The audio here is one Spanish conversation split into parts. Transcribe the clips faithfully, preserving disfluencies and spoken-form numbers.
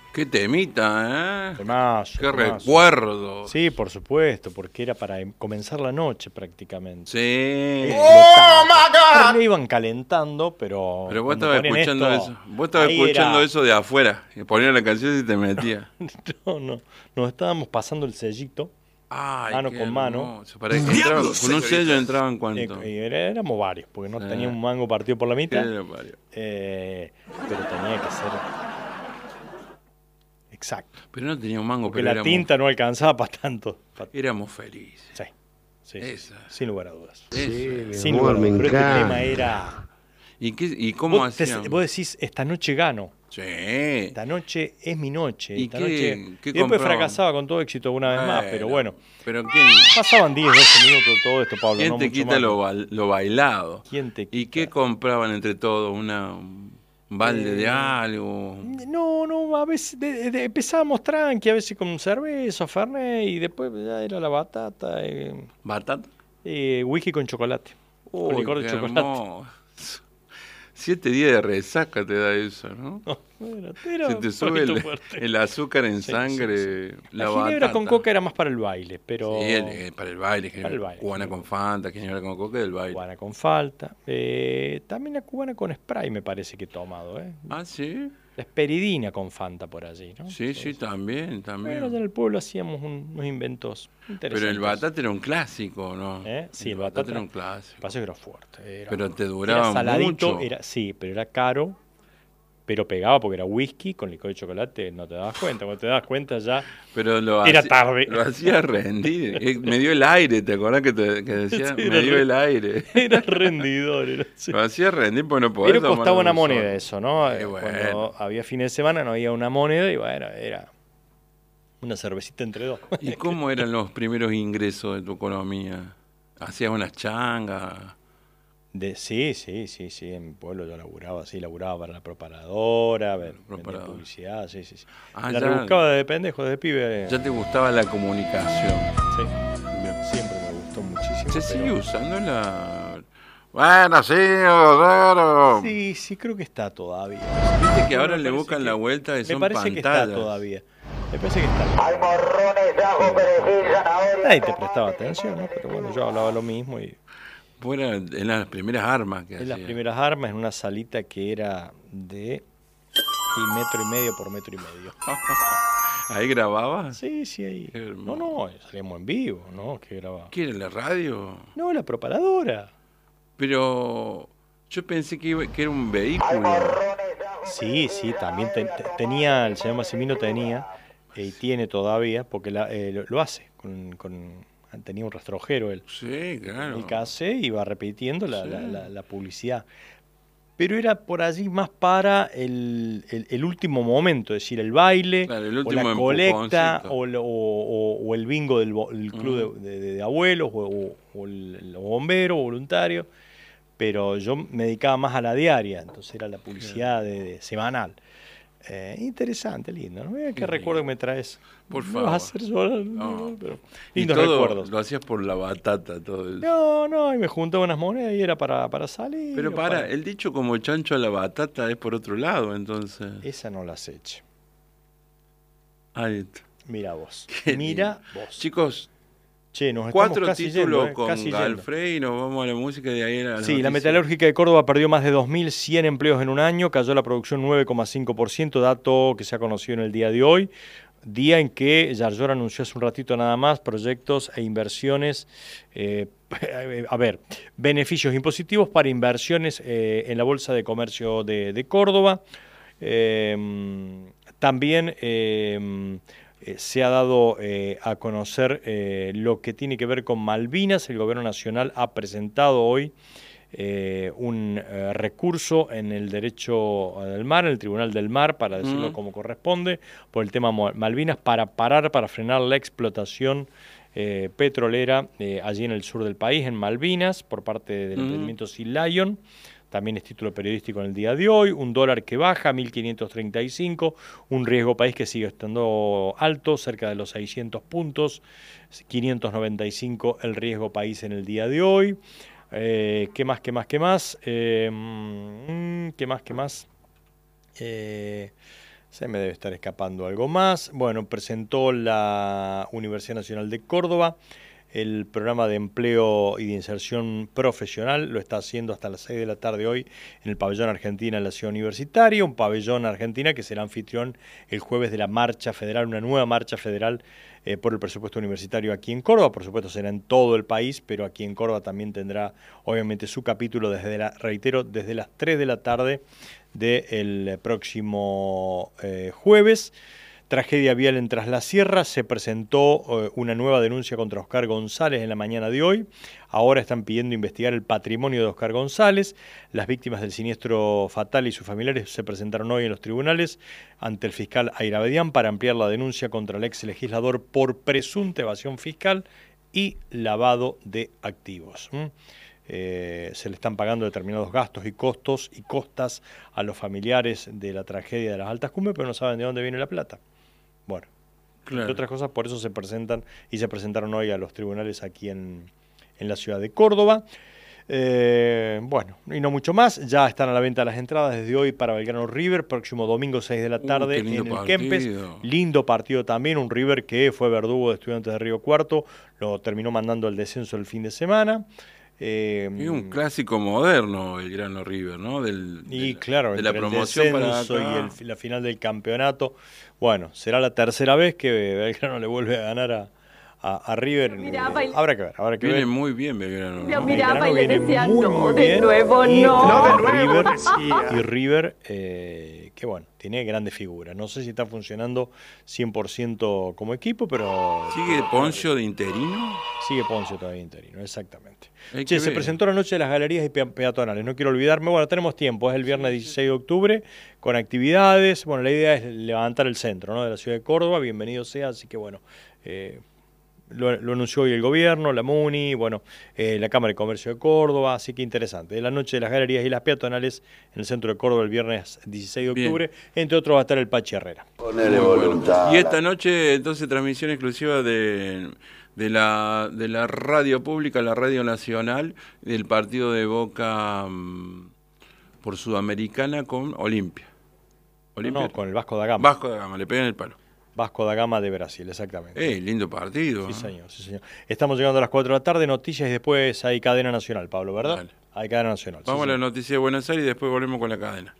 Qué temita, ¿eh? Temazo, Qué temazo. recuerdo. Sí, por supuesto, porque era para em- comenzar la noche prácticamente. Sí. ¡Oh, my God! Me iban calentando, pero Pero vos cuando estabas ponían escuchando esto, eso. Vos estabas ahí escuchando era... eso de afuera. Y ponías la canción y te metías. No, no, nos estábamos pasando el sellito, Ay, mano qué con mano. hermoso. Para, entraban, con un sello entraban Eh, cuánto. y era- éramos varios, porque no tenía Eh, un mango partido por la qué mitad, lo parió. eh, pero tenía que ser exacto. Pero no tenía un mango, Porque pero la éramos, tinta no alcanzaba para tanto. pa- éramos felices. Sí, sí, sí, Esa. sin lugar a dudas. Eso. mi Sin amor, lugar a me dudas. Pero este encanta. tema era... ¿Y, qué, y cómo Vos, te- hacían? vos decís, esta noche gano. Sí. Esta noche es mi noche. ¿Y Esta qué- noche... qué y después compraban? fracasaba con todo éxito una vez más, pero bueno. Pero ¿quién, Pasaban diez, doce minutos de todo esto, Pablo. quién no te mucho quita más. lo, ba- lo bailado? ¿Quién te ¿Y quita? qué compraban entre todos? Una, ¿Un balde de Eh, algo? No, no, a veces de- de- empezábamos tranqui, a veces con cerveza, fernet, y después ya era la batata, eh, ¿Batata? eh, whisky con chocolate, con Uy, licor de qué chocolate. hermoso. Siete días de resaca te da eso, ¿no? No, era, era Se un te sube poquito el, fuerte. el azúcar en Sí, sangre, sí, sí. la La ginebra batata. con coca era más para el baile, pero Sí, el- eh, para el baile, Para el baile, cubana sí. con Fanta, ginebra con coca del baile. cubana con falta. Eh, también la cubana con spray me parece que he tomado, ¿eh? Ah, sí, La esperidina con Fanta por allí, ¿no? sí, sí, también, también. Bueno, allá en el pueblo hacíamos un- unos inventos interesantes. Pero el batata era un clásico, ¿no? ¿Eh? Sí, el el batata batata era un Lo clásico. que pasa es que era fuerte. Era, Pero te duraba era saladito, mucho. Era, sí, pero era caro, pero pegaba porque era whisky con licor de chocolate, no te dabas cuenta. Cuando te das cuenta ya Pero lo era hacía- tarde. Lo hacía rendir. Eh, Me dio el aire, ¿te acordás que, te, que decía? Sí, Me era dio re- el aire. era rendidor. Era, sí. Lo hacía rendir porque no podía Pero tomar costaba una un solo. moneda eso, ¿no? Y Eh, bueno. Cuando había fines de semana no había una moneda y bueno, era una cervecita entre dos. ¿Y cómo eran los primeros ingresos de tu economía? ¿Hacías unas changas? De, sí, sí, sí, sí, en mi pueblo yo laburaba, sí, laburaba para la preparadora, ven- vendía Preparadora. publicidad, sí, sí, sí. Ah, la ya- rebuscaba de pendejo, de pibe. Ya te gustaba la comunicación. Sí, siempre me gustó muchísimo. ¿Se pero- sigue usando la...? Bueno, sí, claro. Sí, sí, creo que está todavía. Viste que Me ahora le parece buscan que- la vuelta y Me son parece que está pantallas. todavía. Me parece que está. Hay morrones, ajo, perejil, zanahoria. Nadie te prestaba atención, ¿no? Pero bueno, yo hablaba lo mismo y Fuera en las primeras armas que en las hacía. primeras armas en una salita que era de y metro y medio por metro y medio. ¿Ahí grababas? Sí, sí, ahí. Qué No, hermoso. no, salíamos en vivo, ¿no? Que grababa. ¿Qué era la radio? No, la preparadora. Pero yo pensé que, iba- que era un vehículo. Sí, sí, también te- te- tenía, el señor Massimino tenía, eh, y tiene todavía, porque la- eh, lo, lo hace, con, con- tenía un rastrojero él. Sí, claro. El cassette iba repitiendo la, Sí. la- la- la publicidad. Pero era por allí más para el, el- el último momento, es decir, el baile, Claro, el o último la colecta, empujoncito. o, lo- o- o- o el bingo del, bo- del club Mm. de, de- de abuelos, o, o- o el, los bomberos, voluntarios. Pero yo me dedicaba más a la diaria, entonces era la publicidad de, de semanal. Eh, interesante, lindo, ¿no? Mira qué Qué recuerdo que me traes. Por Me vas a hacer llorar, No. pero Y lindos todo recuerdos. lo hacías por la batata, todo eso. No, no, y me juntaba unas monedas y era para, para salir. Pero o para, el dicho como chancho a la batata es por otro lado, entonces. Esa no la has hecho. Ahí está. Mira vos. Qué Mira lindo. vos. Chicos, Che, nos estamos cuatro casi títulos yendo, eh, con casi yendo. Galfrey y nos vamos a la música de ahí a la Sí, la noticia. metalúrgica de Córdoba perdió más de dos mil cien empleos en un año, cayó la producción nueve coma cinco por ciento, dato que se ha conocido en el día de hoy, día en que Yarlor anunció hace un ratito nada más proyectos e inversiones, eh, a ver, beneficios impositivos para inversiones eh, en la Bolsa de Comercio de, de Córdoba. Eh, también... eh, Eh, se ha dado eh, a conocer eh, lo que tiene que ver con Malvinas. El Gobierno Nacional ha presentado hoy eh, un eh, recurso en el derecho del mar, en el Tribunal del Mar, para decirlo Mm. como corresponde, por el tema Mo- Malvinas, para parar, para frenar la explotación eh, petrolera eh, allí en el sur del país, en Malvinas, por parte del Mm. emprendimiento Sea Lion. También es título periodístico en el día de hoy. Un dólar que baja, mil quinientos treinta y cinco. Un riesgo país que sigue estando alto, cerca de los seiscientos puntos. quinientos noventa y cinco el riesgo país en el día de hoy. Eh, ¿Qué más, qué más, qué más? Eh, mm, ¿Qué más, qué más? Eh, Se me debe estar escapando algo más. Bueno, presentó la Universidad Nacional de Córdoba el programa de empleo y de inserción profesional. Lo está haciendo hasta las seis de la tarde hoy en el pabellón Argentina en la ciudad universitaria, un pabellón Argentina que será anfitrión el jueves de la marcha federal, una nueva marcha federal eh, por el presupuesto universitario aquí en Córdoba. Por supuesto será en todo el país, pero aquí en Córdoba también tendrá obviamente su capítulo desde la, reitero, desde las tres de la tarde del próximo eh, jueves. Tragedia vial en Tras la Sierra. Se presentó eh, una nueva denuncia contra Oscar González en la mañana de hoy. Ahora están pidiendo investigar el patrimonio de Oscar González. Las víctimas del siniestro fatal y sus familiares se presentaron hoy en los tribunales ante el fiscal Airabedián para ampliar la denuncia contra el ex legislador por presunta evasión fiscal y lavado de activos. ¿Mm? Eh, se le están pagando determinados gastos y costos y costas a los familiares de la tragedia de las Altas Cumbres, pero no saben de dónde viene la plata. Bueno, claro. Entre otras cosas, por eso se presentan y se presentaron hoy a los tribunales aquí en, en la ciudad de Córdoba. Eh, bueno, y no mucho más. Ya están a la venta las entradas desde hoy para Belgrano River, próximo domingo seis de la tarde uh, en el partido. Kempes. Lindo partido también, un River que fue verdugo de Estudiantes de Río Cuarto, lo terminó mandando al descenso el fin de semana. Eh, y un clásico moderno, Belgrano River, ¿no? Del, y de, claro, de la promoción el descenso para acá. Y el, la final del campeonato. Bueno, será la tercera vez que Belgrano le vuelve a ganar a, a, a River. Miraba eh, habrá que ver, habrá que viene ver. muy bien Belgrano. Yo ¿no? miraba Belgrano y le viene decía, muy, no, muy de bien. nuevo Y no. River, y River eh, que bueno, tiene grandes figuras. No sé si está funcionando cien por ciento como equipo, pero... ¿Sigue Poncio de interino? Sigue Poncio todavía interino, exactamente. Hay Che, que se ver. presentó la noche de las galerías y peatonales. No quiero olvidarme, bueno, tenemos tiempo, es el viernes dieciséis de octubre, con actividades. Bueno, la idea es levantar el centro, ¿no?, de la ciudad de Córdoba, bienvenido sea, así que bueno, eh, lo, lo anunció hoy el gobierno, la MUNI, bueno, eh, la Cámara de Comercio de Córdoba, así que interesante. La noche de las galerías y las peatonales en el centro de Córdoba el viernes dieciséis de octubre, bien. Entre otros va a estar el Pachi Herrera. Ponele voluntad. Y esta noche, entonces, transmisión exclusiva de... de la de la radio pública, la radio nacional, del partido de Boca um, por Sudamericana con Olimpia. Olimpia. No, con el Vasco da Gama. Vasco da Gama, le pegan el palo. Vasco da Gama de Brasil, exactamente. Eh, lindo partido. Sí, señor, sí, señor. Estamos llegando a las cuatro de la tarde, noticias y después hay cadena nacional, Pablo, ¿verdad? Dale. Hay cadena nacional. Vamos sí, a la señor. noticia de Buenos Aires y después volvemos con la cadena.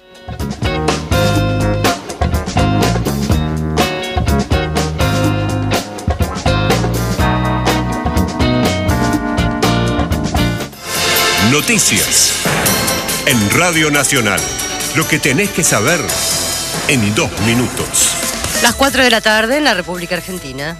Noticias en Radio Nacional. Lo que tenés que saber en dos minutos. Las cuatro de la tarde en la República Argentina.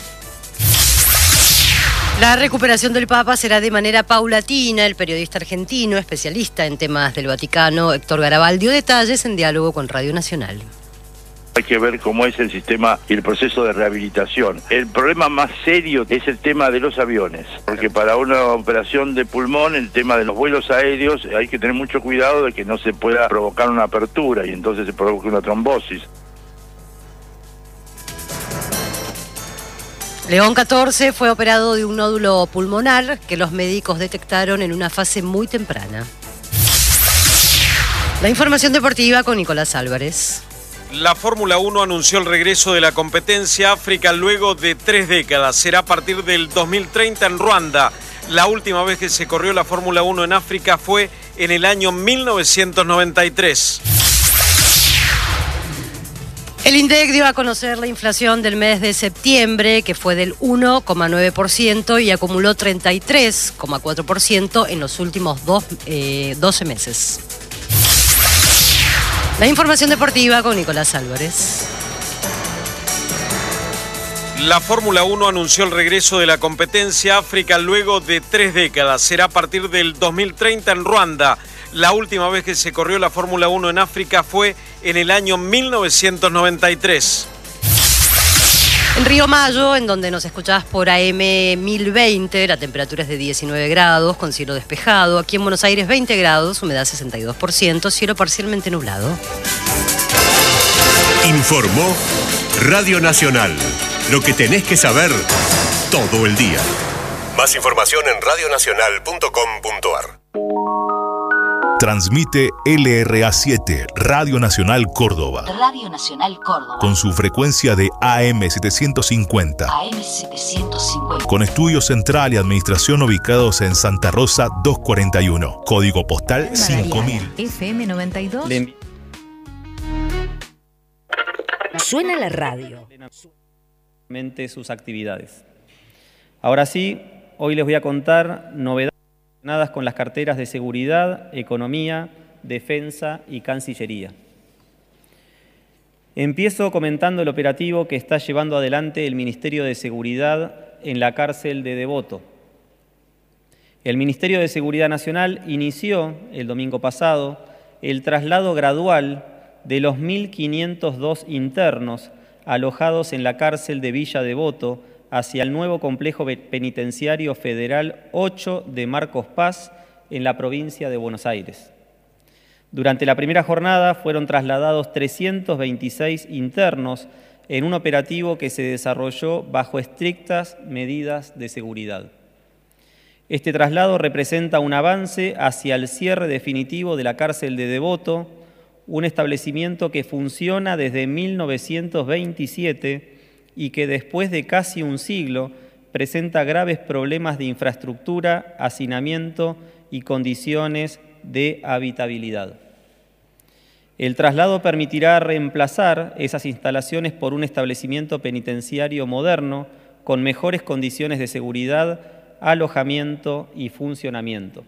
La recuperación del Papa será de manera paulatina. El periodista argentino, especialista en temas del Vaticano, Héctor Garabal, dio detalles en diálogo con Radio Nacional. Hay que ver cómo es el sistema y el proceso de rehabilitación. El problema más serio es el tema de los aviones, porque para una operación de pulmón, el tema de los vuelos aéreos, hay que tener mucho cuidado de que no se pueda provocar una apertura y entonces se provoque una trombosis. León catorce fue operado de un nódulo pulmonar que los médicos detectaron en una fase muy temprana. La información deportiva con Nicolás Álvarez. La Fórmula uno anunció el regreso de la competencia África luego de tres décadas. Será a partir del dos mil treinta en Ruanda. La última vez que se corrió la Fórmula uno en África fue en el año mil novecientos noventa y tres. El INDEC dio a conocer la inflación del mes de septiembre, que fue del uno coma nueve por ciento y acumuló treinta y tres coma cuatro por ciento en los últimos dos, eh, doce meses. La información deportiva con Nicolás Álvarez. La Fórmula uno anunció el regreso de la competencia África luego de tres décadas. Será a partir del dos mil treinta en Ruanda. La última vez que se corrió la Fórmula uno en África fue en el año mil novecientos noventa y tres. En Río Mayo, en donde nos escuchás por A M mil veinte, la temperatura es de diecinueve grados, con cielo despejado. Aquí en Buenos Aires, veinte grados, humedad sesenta y dos por ciento, cielo parcialmente nublado. Informó Radio Nacional. Lo que tenés que saber todo el día. Más información en radionacional punto com punto ar. Transmite L R A siete, Radio Nacional Córdoba. Radio Nacional Córdoba. Con su frecuencia de A M setecientos cincuenta. A M setecientos cincuenta. Con estudio central y administración ubicados en Santa Rosa doscientos cuarenta y uno. Código postal cinco mil. F M noventa y dos. Le... Suena la radio. Sus actividades. Ahora sí, hoy les voy a contar novedades relacionadas con las carteras de seguridad, economía, defensa y cancillería. Empiezo comentando el operativo que está llevando adelante el Ministerio de Seguridad en la cárcel de Devoto. El Ministerio de Seguridad Nacional inició el domingo pasado el traslado gradual de los mil quinientos dos internos alojados en la cárcel de Villa Devoto hacia el nuevo complejo penitenciario federal ocho de Marcos Paz en la provincia de Buenos Aires. Durante la primera jornada fueron trasladados trescientos veintiséis internos en un operativo que se desarrolló bajo estrictas medidas de seguridad. Este traslado representa un avance hacia el cierre definitivo de la cárcel de Devoto, un establecimiento que funciona desde mil novecientos veintisiete y que después de casi un siglo presenta graves problemas de infraestructura, hacinamiento y condiciones de habitabilidad. El traslado permitirá reemplazar esas instalaciones por un establecimiento penitenciario moderno con mejores condiciones de seguridad, alojamiento y funcionamiento.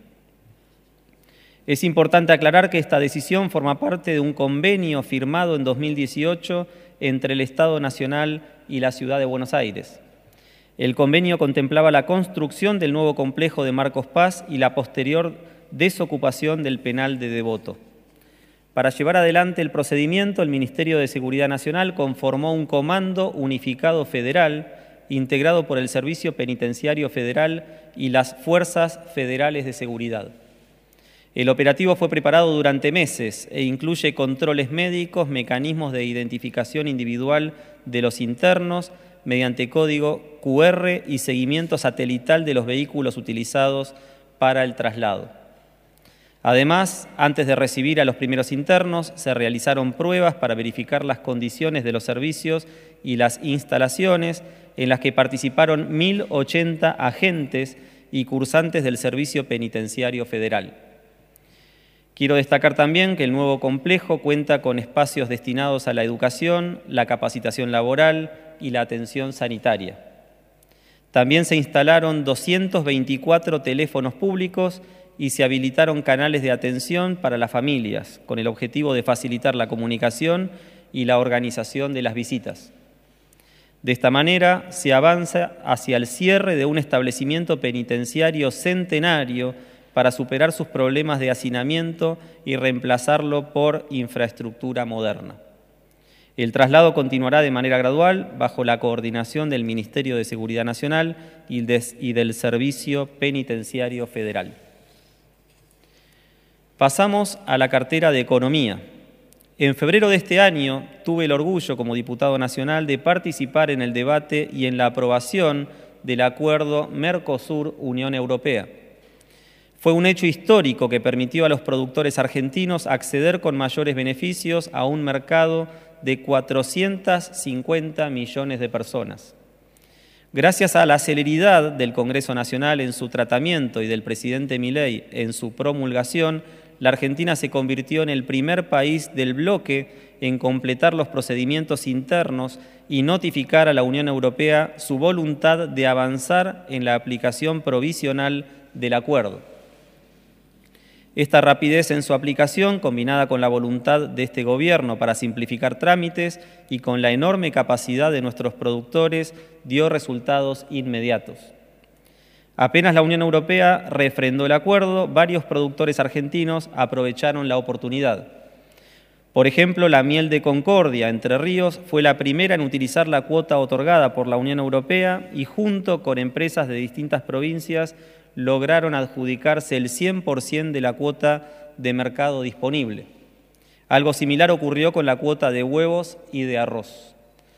Es importante aclarar que esta decisión forma parte de un convenio firmado en dos mil dieciocho entre el Estado Nacional y la Ciudad de Buenos Aires. El convenio contemplaba la construcción del nuevo complejo de Marcos Paz y la posterior desocupación del penal de Devoto. Para llevar adelante el procedimiento, el Ministerio de Seguridad Nacional conformó un comando unificado federal integrado por el Servicio Penitenciario Federal y las Fuerzas Federales de Seguridad. El operativo fue preparado durante meses e incluye controles médicos, mecanismos de identificación individual de los internos mediante código cu erre y seguimiento satelital de los vehículos utilizados para el traslado. Además, antes de recibir a los primeros internos, se realizaron pruebas para verificar las condiciones de los servicios y las instalaciones en las que participaron mil ochenta agentes y cursantes del Servicio Penitenciario Federal. Quiero destacar también que el nuevo complejo cuenta con espacios destinados a la educación, la capacitación laboral y la atención sanitaria. También se instalaron doscientos veinticuatro teléfonos públicos y se habilitaron canales de atención para las familias, con el objetivo de facilitar la comunicación y la organización de las visitas. De esta manera se avanza hacia el cierre de un establecimiento penitenciario centenario para superar sus problemas de hacinamiento y reemplazarlo por infraestructura moderna. El traslado continuará de manera gradual bajo la coordinación del Ministerio de Seguridad Nacional y del Servicio Penitenciario Federal. Pasamos a la cartera de Economía. En febrero de este año tuve el orgullo como diputado nacional de participar en el debate y en la aprobación del acuerdo Mercosur-Unión Europea. Fue un hecho histórico que permitió a los productores argentinos acceder con mayores beneficios a un mercado de cuatrocientos cincuenta millones de personas. Gracias a la celeridad del Congreso Nacional en su tratamiento y del presidente Milei en su promulgación, la Argentina se convirtió en el primer país del bloque en completar los procedimientos internos y notificar a la Unión Europea su voluntad de avanzar en la aplicación provisional del acuerdo. Esta rapidez en su aplicación, combinada con la voluntad de este gobierno para simplificar trámites y con la enorme capacidad de nuestros productores, dio resultados inmediatos. Apenas la Unión Europea refrendó el acuerdo, varios productores argentinos aprovecharon la oportunidad. Por ejemplo, la miel de Concordia, Entre Ríos, fue la primera en utilizar la cuota otorgada por la Unión Europea y junto con empresas de distintas provincias lograron adjudicarse el cien por ciento de la cuota de mercado disponible. Algo similar ocurrió con la cuota de huevos y de arroz.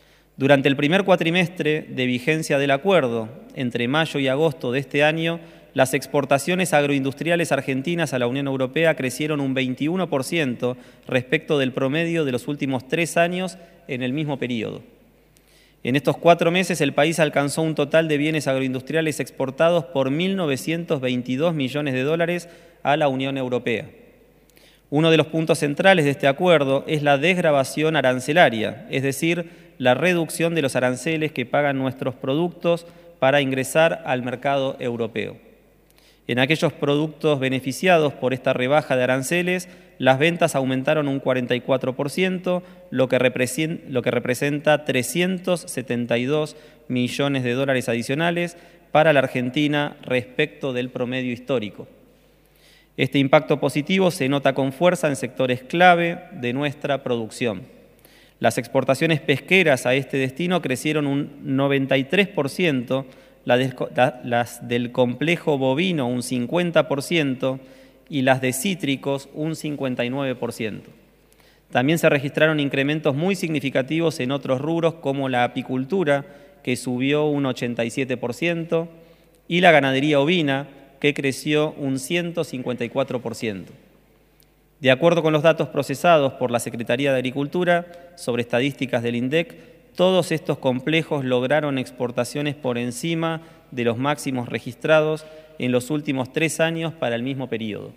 Durante el primer cuatrimestre de vigencia del acuerdo, entre mayo y agosto de este año, las exportaciones agroindustriales argentinas a la Unión Europea crecieron un veintiuno por ciento respecto del promedio de los últimos tres años en el mismo periodo. En estos cuatro meses el país alcanzó un total de bienes agroindustriales exportados por mil novecientos veintidós millones de dólares a la Unión Europea. Uno de los puntos centrales de este acuerdo es la desgravación arancelaria, es decir, la reducción de los aranceles que pagan nuestros productos para ingresar al mercado europeo. En aquellos productos beneficiados por esta rebaja de aranceles, las ventas aumentaron un cuarenta y cuatro por ciento, lo que representa, lo que representa trescientos setenta y dos millones de dólares adicionales para la Argentina respecto del promedio histórico. Este impacto positivo se nota con fuerza en sectores clave de nuestra producción. Las exportaciones pesqueras a este destino crecieron un noventa y tres por ciento, las del complejo bovino un cincuenta por ciento y las de cítricos un cincuenta y nueve por ciento. También se registraron incrementos muy significativos en otros rubros como la apicultura, que subió un ochenta y siete por ciento, y la ganadería ovina, que creció un ciento cincuenta y cuatro por ciento. De acuerdo con los datos procesados por la Secretaría de Agricultura sobre estadísticas del INDEC, todos estos complejos lograron exportaciones por encima de los máximos registrados en los últimos tres años para el mismo periodo.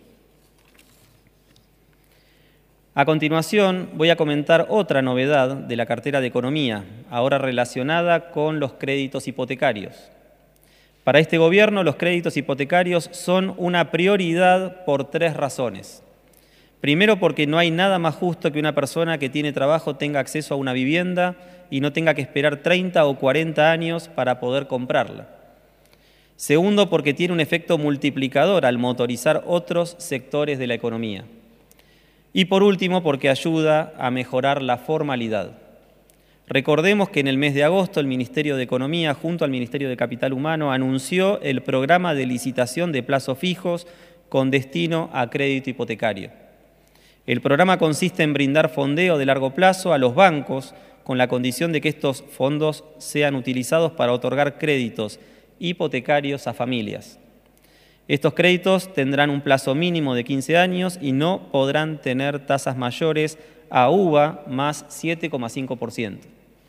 A continuación, voy a comentar otra novedad de la cartera de Economía, ahora relacionada con los créditos hipotecarios. Para este gobierno, los créditos hipotecarios son una prioridad por tres razones. Primero, porque no hay nada más justo que una persona que tiene trabajo tenga acceso a una vivienda y no tenga que esperar treinta o cuarenta años para poder comprarla. Segundo, porque tiene un efecto multiplicador al motorizar otros sectores de la economía. Y por último, porque ayuda a mejorar la formalidad. Recordemos que en el mes de agosto el Ministerio de Economía, junto al Ministerio de Capital Humano, anunció el programa de licitación de plazos fijos con destino a crédito hipotecario. El programa consiste en brindar fondeo de largo plazo a los bancos con la condición de que estos fondos sean utilizados para otorgar créditos hipotecarios a familias. Estos créditos tendrán un plazo mínimo de quince años y no podrán tener tasas mayores a U V A más siete coma cinco por ciento.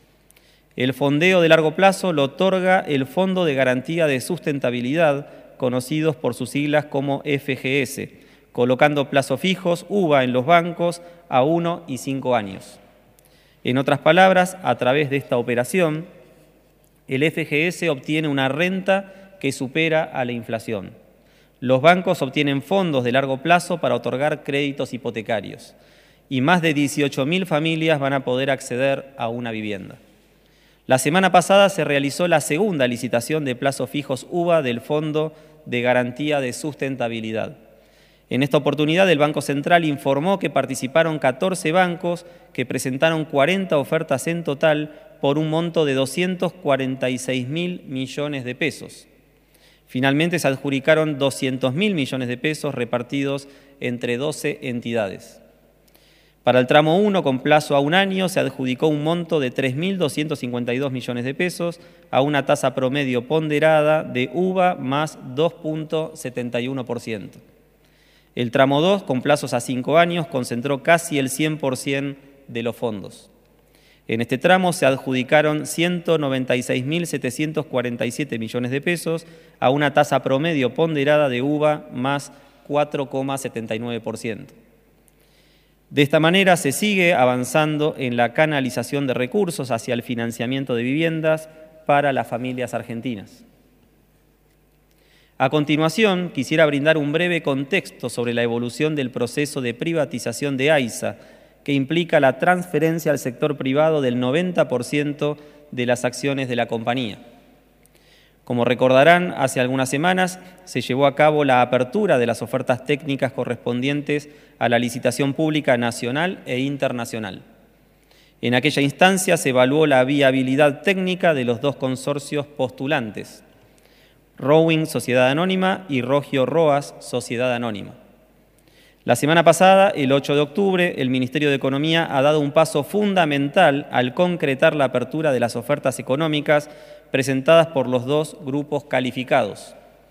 El fondeo de largo plazo lo otorga el Fondo de Garantía de Sustentabilidad, conocidos por sus siglas como F G S, colocando plazos fijos U V A en los bancos a uno y cinco años. En otras palabras, a través de esta operación, el F G S obtiene una renta que supera a la inflación. Los bancos obtienen fondos de largo plazo para otorgar créditos hipotecarios y más de dieciocho mil familias van a poder acceder a una vivienda. La semana pasada se realizó la segunda licitación de plazos fijos U V A del Fondo de Garantía de Sustentabilidad. En esta oportunidad, el Banco Central informó que participaron catorce bancos que presentaron cuarenta ofertas en total por un monto de doscientos cuarenta y seis mil millones de pesos. Finalmente se adjudicaron doscientos mil millones de pesos repartidos entre doce entidades. Para el tramo uno, con plazo a un año, se adjudicó un monto de tres mil doscientos cincuenta y dos millones de pesos a una tasa promedio ponderada de U V A más dos punto setenta y uno por ciento. El tramo dos, con plazos a cinco años, concentró casi el cien por ciento de los fondos. En este tramo se adjudicaron ciento noventa y seis mil setecientos cuarenta y siete millones de pesos a una tasa promedio ponderada de U V A más cuatro coma setenta y nueve por ciento. De esta manera se sigue avanzando en la canalización de recursos hacia el financiamiento de viviendas para las familias argentinas. A continuación, quisiera brindar un breve contexto sobre la evolución del proceso de privatización de AISA, que implica la transferencia al sector privado del noventa por ciento de las acciones de la compañía. Como recordarán, hace algunas semanas se llevó a cabo la apertura de las ofertas técnicas correspondientes a la licitación pública nacional e internacional. En aquella instancia se evaluó la viabilidad técnica de los dos consorcios postulantes, Rowing Sociedad Anónima y Rogio Roas Sociedad Anónima. La semana pasada, el ocho de octubre, el Ministerio de Economía ha dado un paso fundamental al concretar la apertura de las ofertas económicas presentadas por los dos grupos calificados.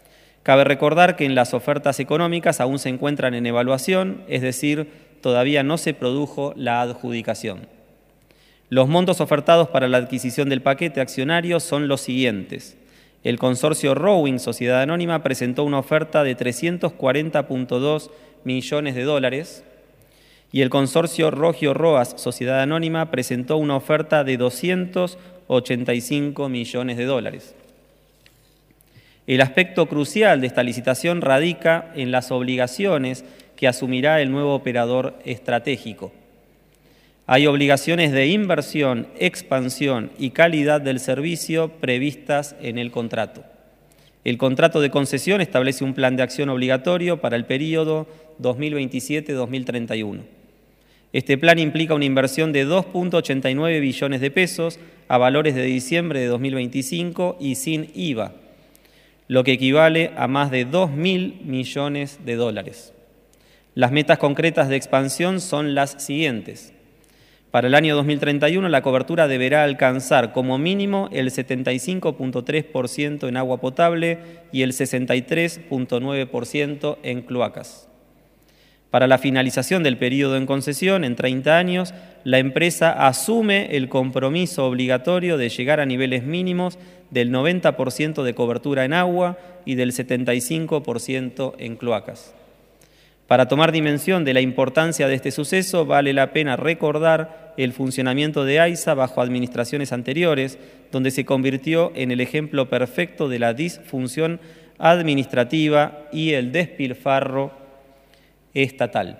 Cabe recordar que en las ofertas económicas aún se encuentran en evaluación, es decir, todavía no se produjo la adjudicación. Los montos ofertados para la adquisición del paquete accionario son los siguientes. El consorcio Rowing Sociedad Anónima presentó una oferta de trescientos cuarenta punto dos millones de dólares y el consorcio Rogio Roas Sociedad Anónima presentó una oferta de doscientos ochenta y cinco millones de dólares. El aspecto crucial de esta licitación radica en las obligaciones que asumirá el nuevo operador estratégico. Hay obligaciones de inversión, expansión y calidad del servicio previstas en el contrato. El contrato de concesión establece un plan de acción obligatorio para el período dos mil veintisiete a dos mil treinta y uno. Este plan implica una inversión de dos punto ochenta y nueve billones de pesos a valores de diciembre de dos mil veinticinco y sin I V A, lo que equivale a más de dos mil millones de dólares. Las metas concretas de expansión son las siguientes. Para el año dos mil treinta y uno, la cobertura deberá alcanzar como mínimo el setenta y cinco punto tres por ciento en agua potable y el sesenta y tres punto nueve por ciento en cloacas. Para la finalización del periodo en concesión, en treinta años, la empresa asume el compromiso obligatorio de llegar a niveles mínimos del noventa por ciento de cobertura en agua y del setenta y cinco por ciento en cloacas. Para tomar dimensión de la importancia de este suceso, vale la pena recordar el funcionamiento de AISA bajo administraciones anteriores, donde se convirtió en el ejemplo perfecto de la disfunción administrativa y el despilfarro estatal.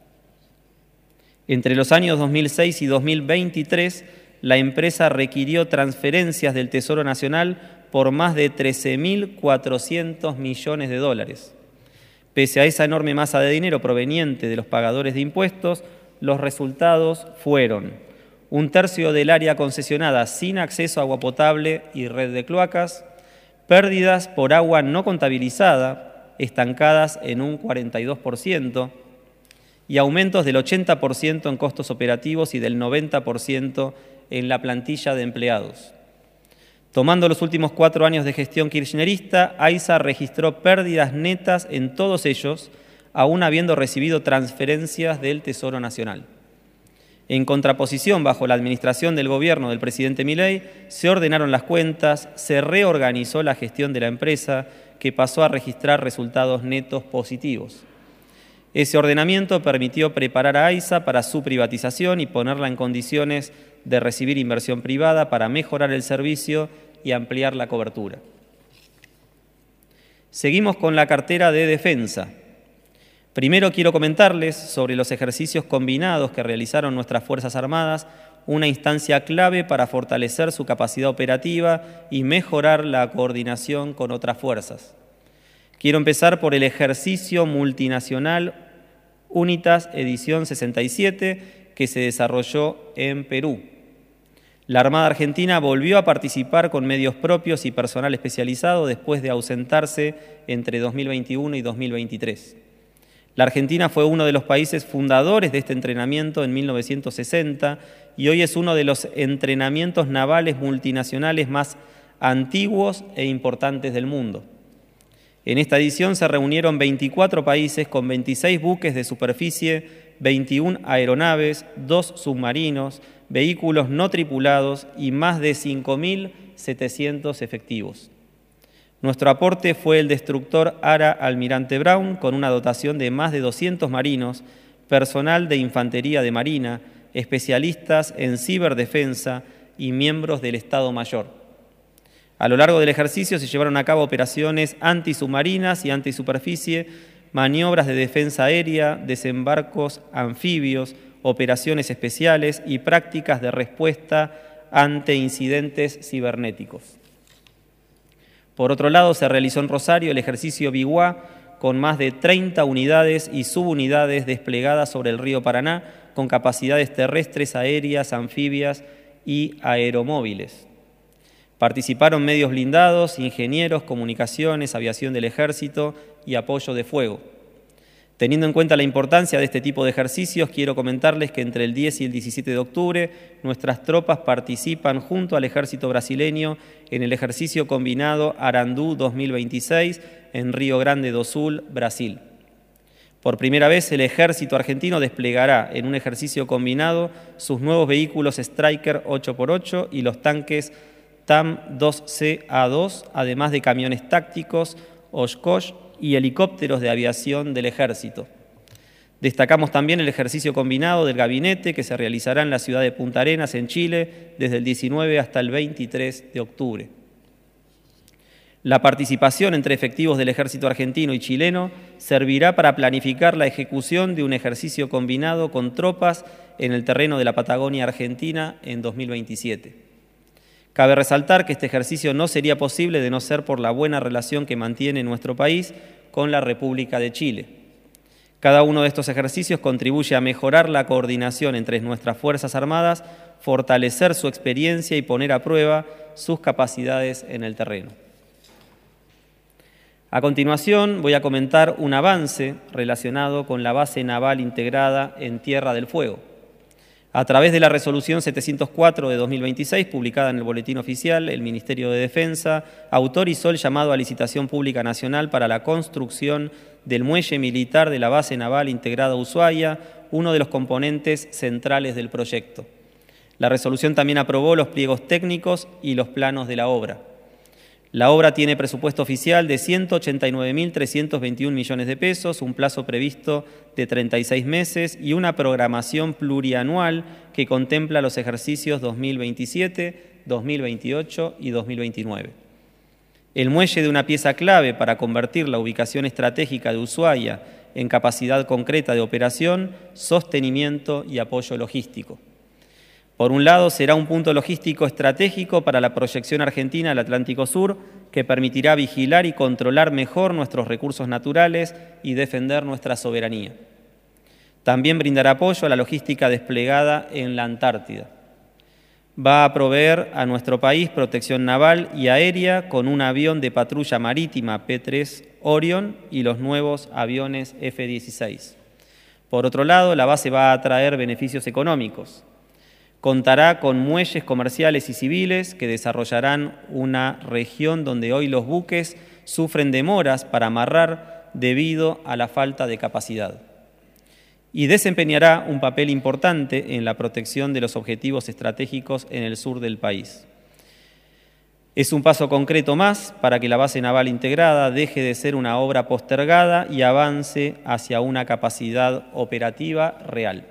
Entre los años dos mil seis y dos mil veintitrés, la empresa requirió transferencias del Tesoro Nacional por más de trece mil cuatrocientos millones de dólares. Pese a esa enorme masa de dinero proveniente de los pagadores de impuestos, los resultados fueron un tercio del área concesionada sin acceso a agua potable y red de cloacas, pérdidas por agua no contabilizada, estancadas en un cuarenta y dos por ciento, y aumentos del ochenta por ciento en costos operativos y del noventa por ciento en la plantilla de empleados. Tomando los últimos cuatro años de gestión kirchnerista, AISA registró pérdidas netas en todos ellos, aún habiendo recibido transferencias del Tesoro Nacional. En contraposición, bajo la administración del gobierno del presidente Milei, se ordenaron las cuentas, se reorganizó la gestión de la empresa, que pasó a registrar resultados netos positivos. Ese ordenamiento permitió preparar a AISA para su privatización y ponerla en condiciones de recibir inversión privada para mejorar el servicio y ampliar la cobertura. Seguimos con la cartera de defensa. Primero quiero comentarles sobre los ejercicios combinados que realizaron nuestras Fuerzas Armadas, una instancia clave para fortalecer su capacidad operativa y mejorar la coordinación con otras fuerzas. Quiero empezar por el ejercicio multinacional UNITAS edición sesenta y siete que se desarrolló en Perú. La Armada Argentina volvió a participar con medios propios y personal especializado después de ausentarse entre dos mil veintiuno y dos mil veintitrés. La Argentina fue uno de los países fundadores de este entrenamiento en mil novecientos sesenta y hoy es uno de los entrenamientos navales multinacionales más antiguos e importantes del mundo. En esta edición se reunieron veinticuatro países con veintiséis buques de superficie, veintiuna aeronaves, dos submarinos, vehículos no tripulados y más de cinco mil setecientos efectivos. Nuestro aporte fue el destructor Ara Almirante Brown, con una dotación de más de doscientos marinos, personal de infantería de marina, especialistas en ciberdefensa y miembros del Estado Mayor. A lo largo del ejercicio se llevaron a cabo operaciones antisubmarinas y antisuperficie, maniobras de defensa aérea, desembarcos anfibios, operaciones especiales y prácticas de respuesta ante incidentes cibernéticos. Por otro lado, se realizó en Rosario el ejercicio Biguá, con más de treinta unidades y subunidades desplegadas sobre el río Paraná, con capacidades terrestres, aéreas, anfibias y aeromóviles. Participaron medios blindados, ingenieros, comunicaciones, aviación del ejército y apoyo de fuego. Teniendo en cuenta la importancia de este tipo de ejercicios, quiero comentarles que entre el diez y el diecisiete de octubre nuestras tropas participan junto al ejército brasileño en el ejercicio combinado Arandú dos mil veintiséis en Río Grande do Sul, Brasil. Por primera vez el ejército argentino desplegará en un ejercicio combinado sus nuevos vehículos Striker ocho por ocho y los tanques T A M dos C A dos, además de camiones tácticos, Oshkosh y helicópteros de aviación del Ejército. Destacamos también el ejercicio combinado del gabinete que se realizará en la ciudad de Punta Arenas, en Chile, desde el diecinueve hasta el veintitrés de octubre. La participación entre efectivos del Ejército argentino y chileno servirá para planificar la ejecución de un ejercicio combinado con tropas en el terreno de la Patagonia Argentina en dos mil veintisiete. Cabe resaltar que este ejercicio no sería posible de no ser por la buena relación que mantiene nuestro país con la República de Chile. Cada uno de estos ejercicios contribuye a mejorar la coordinación entre nuestras Fuerzas Armadas, fortalecer su experiencia y poner a prueba sus capacidades en el terreno. A continuación voy a comentar un avance relacionado con la base naval integrada en Tierra del Fuego. A través de la resolución setecientos cuatro de dos mil veintiséis, publicada en el Boletín Oficial, el Ministerio de Defensa autorizó el llamado a licitación pública nacional para la construcción del muelle militar de la base naval integrada Ushuaia, uno de los componentes centrales del proyecto. La resolución también aprobó los pliegos técnicos y los planos de la obra. La obra tiene presupuesto oficial de ciento ochenta y nueve mil trescientos veintiún millones de pesos, un plazo previsto de treinta y seis meses y una programación plurianual que contempla los ejercicios dos mil veintisiete, dos mil veintiocho y dos mil veintinueve. El muelle de una pieza clave para convertir la ubicación estratégica de Ushuaia en capacidad concreta de operación, sostenimiento y apoyo logístico. Por un lado, será un punto logístico estratégico para la proyección argentina al Atlántico Sur, que permitirá vigilar y controlar mejor nuestros recursos naturales y defender nuestra soberanía. También brindará apoyo a la logística desplegada en la Antártida. Va a proveer a nuestro país protección naval y aérea con un avión de patrulla marítima P tres Orion y los nuevos aviones F dieciséis. Por otro lado, la base va a traer beneficios económicos. Contará con muelles comerciales y civiles que desarrollarán una región donde hoy los buques sufren demoras para amarrar debido a la falta de capacidad. Y desempeñará un papel importante en la protección de los objetivos estratégicos en el sur del país. Es un paso concreto más para que la base naval integrada deje de ser una obra postergada y avance hacia una capacidad operativa real.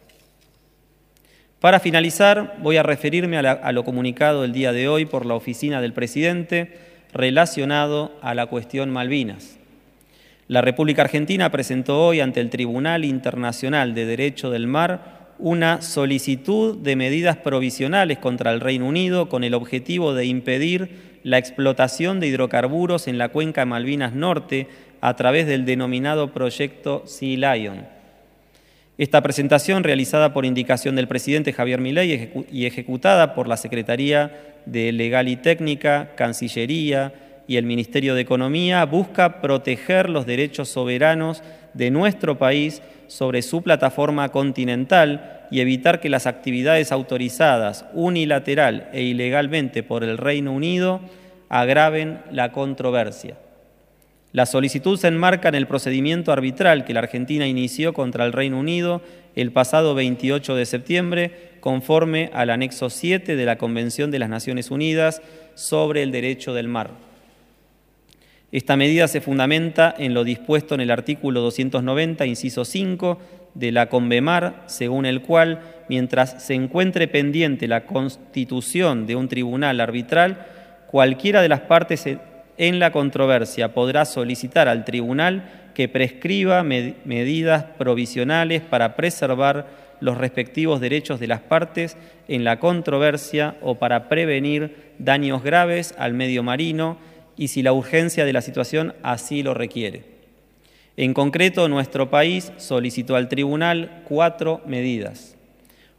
Para finalizar, voy a referirme a, la, a lo comunicado el día de hoy por la oficina del presidente relacionado a la cuestión Malvinas. La República Argentina presentó hoy ante el Tribunal Internacional de Derecho del Mar una solicitud de medidas provisionales contra el Reino Unido con el objetivo de impedir la explotación de hidrocarburos en la cuenca Malvinas Norte a través del denominado proyecto Sea Lion. Esta presentación, realizada por indicación del presidente Javier Milei y ejecutada por la Secretaría de Legal y Técnica, Cancillería y el Ministerio de Economía, busca proteger los derechos soberanos de nuestro país sobre su plataforma continental y evitar que las actividades autorizadas unilateral e ilegalmente por el Reino Unido agraven la controversia. La solicitud se enmarca en el procedimiento arbitral que la Argentina inició contra el Reino Unido el pasado veintiocho de septiembre, conforme al anexo siete de la Convención de las Naciones Unidas sobre el Derecho del Mar. Esta medida se fundamenta en lo dispuesto en el artículo doscientos noventa, inciso cinco, de la Convemar, según el cual, mientras se encuentre pendiente la constitución de un tribunal arbitral, cualquiera de las partes en la controversia podrá solicitar al tribunal que prescriba med- medidas provisionales para preservar los respectivos derechos de las partes en la controversia o para prevenir daños graves al medio marino y si la urgencia de la situación así lo requiere. En concreto, nuestro país solicitó al tribunal cuatro medidas.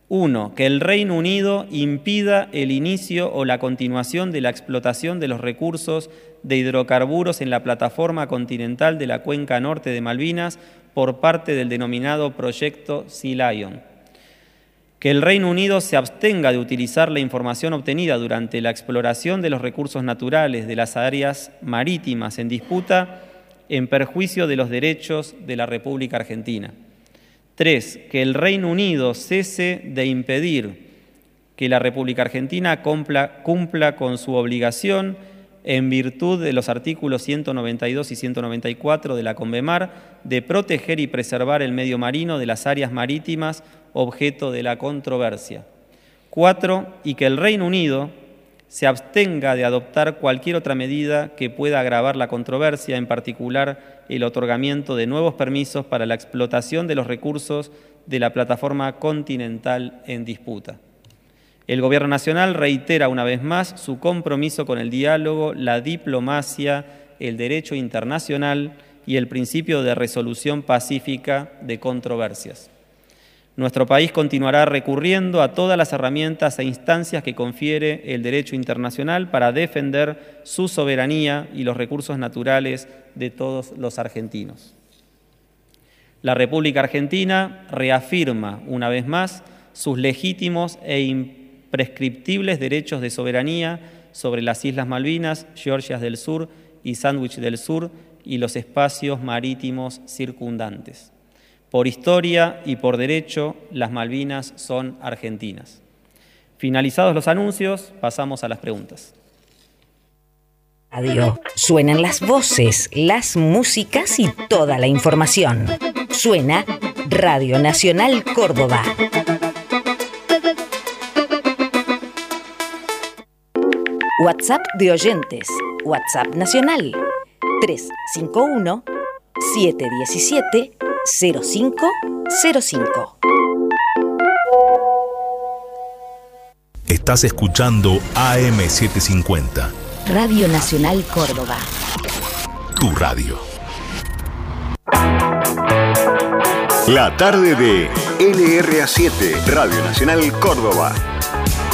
Uno, que el Reino Unido impida el inicio o la continuación de la explotación de los recursos de hidrocarburos en la plataforma continental de la cuenca norte de Malvinas por parte del denominado Proyecto Sea Lion. Que el Reino Unido se abstenga de utilizar la información obtenida durante la exploración de los recursos naturales de las áreas marítimas en disputa en perjuicio de los derechos de la República Argentina. Tres, que el Reino Unido cese de impedir que la República Argentina cumpla, cumpla con su obligación en virtud de los artículos ciento noventa y dos y ciento noventa y cuatro de la Convemar de proteger y preservar el medio marino de las áreas marítimas objeto de la controversia. Cuatro, y que el Reino Unido se abstenga de adoptar cualquier otra medida que pueda agravar la controversia, en particular el otorgamiento de nuevos permisos para la explotación de los recursos de la plataforma continental en disputa. El Gobierno Nacional reitera una vez más su compromiso con el diálogo, la diplomacia, el derecho internacional y el principio de resolución pacífica de controversias. Nuestro país continuará recurriendo a todas las herramientas e instancias que confiere el derecho internacional para defender su soberanía y los recursos naturales de todos los argentinos. La República Argentina reafirma una vez más sus legítimos e imprescriptibles derechos de soberanía sobre las Islas Malvinas, Georgias del Sur y Sandwich del Sur y los espacios marítimos circundantes. Por historia y por derecho, las Malvinas son argentinas. Finalizados los anuncios, pasamos a las preguntas. Radio. Suenan las voces, las músicas y toda la información. Suena Radio Nacional Córdoba. WhatsApp de oyentes. WhatsApp nacional. tres cinco uno, siete uno siete, cero cinco cero cinco. Estás escuchando A M setecientos cincuenta. Radio Nacional Córdoba. Tu radio. La tarde de L R A siete, Radio Nacional Córdoba.